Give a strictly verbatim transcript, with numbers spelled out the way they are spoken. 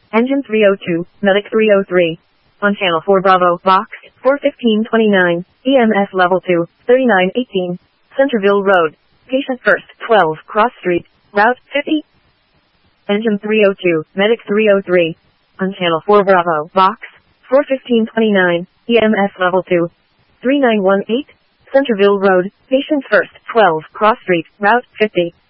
Engine three oh two, Medic three oh three. On Channel four Bravo, Box, four fifteen twenty-nine, E M S Level two, thirty-nine eighteen. Centerville Road. Patient first, twelve, Cross Street, Route fifty. Engine three oh two, Medic three oh three. On Channel four Bravo, Box, four fifteen twenty-nine, E M S Level two, thirty-nine eighteen. Centerville Road. Patient first, twelve, Cross Street, Route fifty.